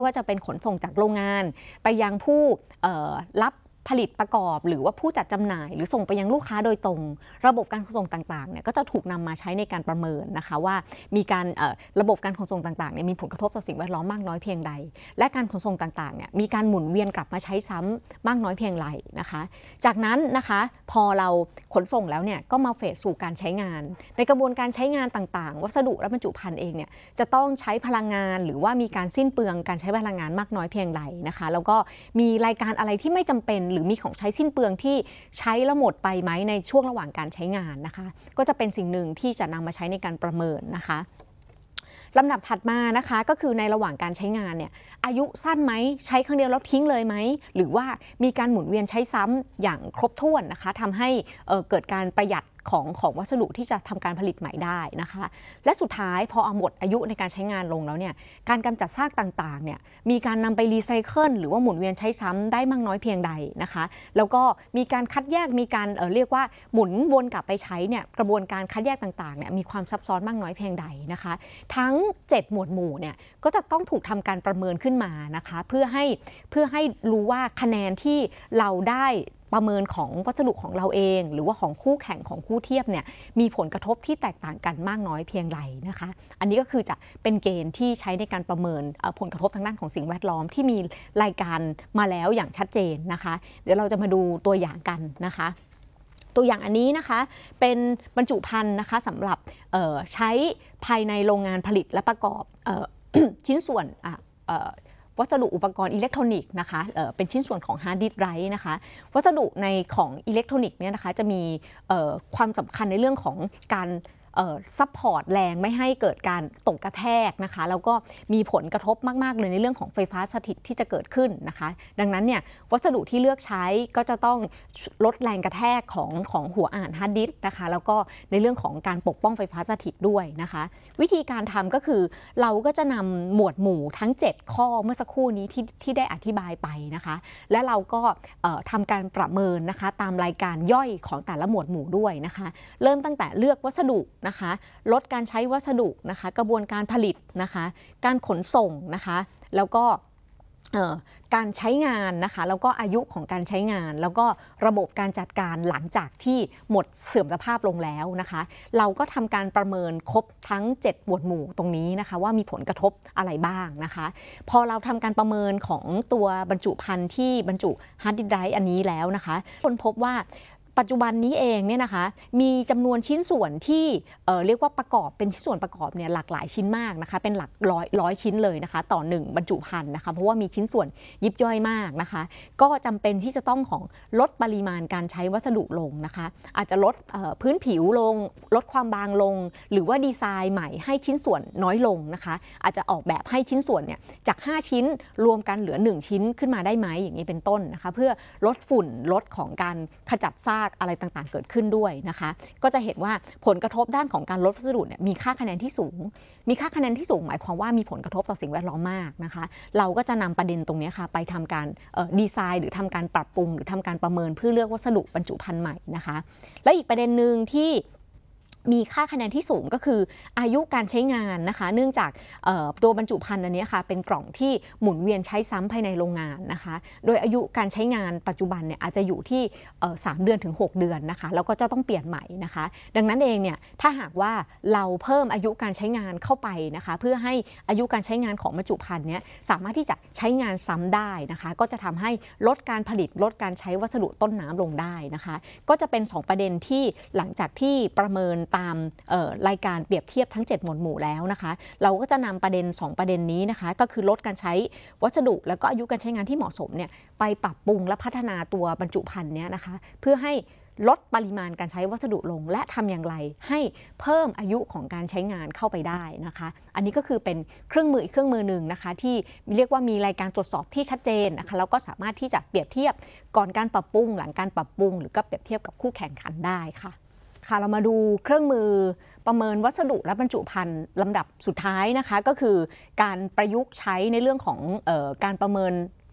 ว่าจะเป็นขนส่งจากโรงงานไปยังผู้รับผลิตประกอบหรือว่าผู้จัดจำหน่ายหรือส่งไปยังลูกค้าโดยตรงระบบการขนส่งต่างๆเนี่ยก็จะถูกนำมาใช้ในการประเมินนะคะว่ามีการระบบการขนส่งต่างๆเนี่ยมีผลกระทบต่อสิ่งแวดล้อมมากน้อยเพียงใดและการขนส่งต่างๆเนี่ยมีการหมุนเวียนกลับมาใช้ซ้ำมากน้อยเพียงไรนะคะจากนั้นนะคะพอเราขนส่งแล้วเนี่ยก็มาเฟสสู่การใช้งานในกระบวนการใช้งานต่างๆวัสดุและบรรจุภัณฑ์เองเนี่ยจะต้องใช้พลังงานหรือว่ามีการสิ้นเปลืองการใช้พลังงานมากน้อยเพียงใดนะคะแล้วก็มีรายการอะไรที่ไม่จำเป็นหรือมีของใช้สิ้นเปลืองที่ใช้แล้วหมดไปไหมในช่วงระหว่างการใช้งานนะคะก็จะเป็นสิ่งหนึ่งที่จะนำมาใช้ในการประเมินนะคะลำดับถัดมานะคะก็คือในระหว่างการใช้งานเนี่ยอายุสั้นไหมใช้ครั้งเดียวแล้วทิ้งเลยไหมหรือว่ามีการหมุนเวียนใช้ซ้ำอย่างครบถ้วนนะคะทำให้เกิดการประหยัดของวัสดุที่จะทำการผลิตใหม่ได้นะคะและสุดท้ายพอเอาหมดอายุในการใช้งานลงแล้วเนี่ยการกำจัดซากต่างๆเนี่ยมีการนำไปรีไซเคิลหรือว่าหมุนเวียนใช้ซ้ำได้มากน้อยเพียงใดนะคะแล้วก็มีการคัดแยกมีการเรียกว่าหมุนวนกลับไปใช้เนี่ยกระบวนการคัดแยกต่างๆเนี่ยมีความซับซ้อนมากน้อยเพียงใดนะคะทั้ง7หมวดหมู่เนี่ยก็จะต้องถูกทำการประเมินขึ้นมานะคะเพื่อให้รู้ว่าคะแนนที่เราได้ประเมินของวัสดุของเราเองหรือว่าของคู่แข่งของคู่เทียบเนี่ยมีผลกระทบที่แตกต่างกันมากน้อยเพียงไรนะคะอันนี้ก็คือจะเป็นเกณฑ์ที่ใช้ในการประเมินผลกระทบทางด้านของสิ่งแวดล้อมที่มีรายการมาแล้วอย่างชัดเจนนะคะเดี๋ยวเราจะมาดูตัวอย่างกันนะคะตัวอย่างอันนี้นะคะเป็นบรรจุภัณฑ์นะคะสำหรับใช้ภายในโรงงานผลิตและประกอบ ชิ้นส่วนวัสดุอุปกรณ์อิเล็กทรอนิกส์นะคะเป็นชิ้นส่วนของฮาร์ดดิสก์ไดรฟ์นะคะวัสดุในของอิเล็กทรอนิกส์เนี่ยนะคะจะมีความสำคัญในเรื่องของการซัพพอร์ตแรงไม่ให้เกิดการตกกระแทกนะคะแล้วก็มีผลกระทบมากๆเลยในเรื่องของไฟฟ้าสถิตที่จะเกิดขึ้นนะคะดังนั้นเนี่ยวัสดุที่เลือกใช้ก็จะต้องลดแรงกระแทกของหัวอ่านฮาร์ดดิสก์นะคะแล้วก็ในเรื่องของการปกป้องไฟฟ้าสถิตด้วยนะคะวิธีการทำก็คือเราก็จะนำหมวดหมู่ทั้ง7ข้อเมื่อสักครู่นี้ที่ได้อธิบายไปนะคะและเราก็ทำการประเมินนะคะตามรายการย่อยของแต่ละหมวดหมู่ด้วยนะคะเริ่มตั้งแต่เลือกวัสดุนะคะลดการใช้วัสดุนะคะกระบวนการผลิตนะคะการขนส่งนะคะแล้วก็การใช้งานนะคะแล้วก็อายุของการใช้งานแล้วก็ระบบการจัดการหลังจากที่หมดเสื่อมสภาพลงแล้วนะคะเราก็ทำการประเมินครบทั้ง7หมวดหมู่ตรงนี้นะคะว่ามีผลกระทบอะไรบ้างนะคะพอเราทำการประเมินของตัวบรรจุภัณฑ์ที่บรรจุฮาร์ดดิสก์ไดรฟ์อันนี้แล้วนะคะค้นพบว่าปัจจุบันนี้เองเนี่ยนะคะมีจำนวนชิ้นส่วนที่เรียกว่าประกอบเป็นชิ้นส่วนประกอบเนี่ยหลากหลายชิ้นมากนะคะเป็นหลักร้อยชิ้นเลยนะคะต่อ1บรรจุภัณฑ์นะคะเพราะว่ามีชิ้นส่วนยิบย่อยมากนะคะก็จำเป็นที่จะต้องลดปริมาณการใช้วัสดุลงนะคะอาจจะลดพื้นผิวลงลดความบางลงหรือว่าดีไซน์ใหม่ให้ชิ้นส่วนน้อยลงนะคะอาจจะออกแบบให้ชิ้นส่วนเนี่ยจาก5ชิ้นรวมกันเหลือ1ชิ้นขึ้นมาได้ไหมอย่างนี้เป็นต้นนะคะเพื่อลดฝุ่นลดของการขจัดซากอะไรต่างๆเกิดขึ้นด้วยนะคะก็จะเห็นว่าผลกระทบด้านของการลดวัสดุเนี่ยมีค่าคะแนนที่สูงหมายความว่ามีผลกระทบต่อสิ่งแวดล้อมมากนะคะเราก็จะนำประเด็นตรงนี้ค่ะไปทำการดีไซน์หรือทำการปรับปรุงหรือทำการประเมินเพื่อเลือกวัสดุบรรจุภัณฑ์ใหม่นะคะและอีกประเด็นหนึ่งที่มีค่าคะแนนที่สูงก็คืออายุการใช้งานนะคะเนื่องจากตัวบรรจุภัณฑ์อันนี้ค่ะเป็นกล่องที่หมุนเวียนใช้ซ้ำภายในโรงงานนะคะโดยอายุการใช้งานปัจจุบันเนี่ยอาจจะอยู่ที่3 เดือนถึง 6 เดือนนะคะแล้วก็จะต้องเปลี่ยนใหม่นะคะดังนั้นเองเนี่ยถ้าหากว่าเราเพิ่มอายุการใช้งานเข้าไปนะคะเพื่อให้อายุการใช้งานของบรรจุภัณฑ์เนี้ยสามารถที่จะใช้งานซ้ำได้นะคะก็จะทำให้ลดการผลิตลดการใช้วัสดุต้นน้ำลงได้นะคะก็จะเป็น2ประเด็นที่หลังจากที่ประเมินตามรายการเปรียบเทียบทั้ง7หมวดหมู่แล้วนะคะเราก็จะนำประเด็น2ประเด็นนี้นะคะก็คือลดการใช้วัสดุแล้วก็อายุการใช้งานที่เหมาะสมเนี่ยไปปรับปรุงและพัฒนาตัวบรรจุภัณฑ์เนี้ยนะคะเพื่อให้ลดปริมาณการใช้วัสดุลงและทำอย่างไรให้เพิ่มอายุของการใช้งานเข้าไปได้นะคะอันนี้ก็คือเป็นเครื่องมืออีกเครื่องมือหนึ่งนะคะที่เรียกว่ามีรายการตรวจสอบที่ชัดเจนนะคะแล้วก็สามารถที่จะเปรียบเทียบก่อนการปรับปรุงหลังการปรับปรุงหรือก็เปรียบเทียบกับคู่แข่งขันได้ค่ะเรามาดูเครื่องมือประเมินวัสดุและบรรจุภัณฑ์ลำดับสุดท้ายนะคะก็คือการประยุกต์ใช้ในเรื่องของการประเมิน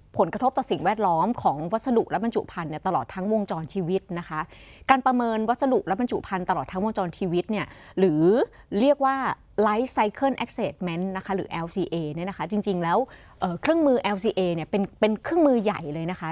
ผลกระทบต่อสิ่งแวดล้อมของวัสดุและบรรจุภัณฑ์เนี่ยตลอดทั้งวงจรชีวิตนะคะการประเมินวัสดุและบรรจุภัณฑ์ตลอดทั้งวงจรชีวิตเนี่ยหรือเรียกว่า Life Cycle Assessment นะคะหรือ LCA เนี่ยนะคะจริงๆแล้วเครื่องมือ LCA เนี่ยเป็นเครื่องมือใหญ่เลยนะคะ